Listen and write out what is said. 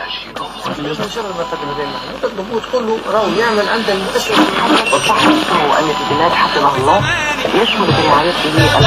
من شر ما قدم لدينا الضبوط كله راهو يعمل عند المؤسسة. والصحة والمؤلف البلاد حفظه الله يشمل برعايته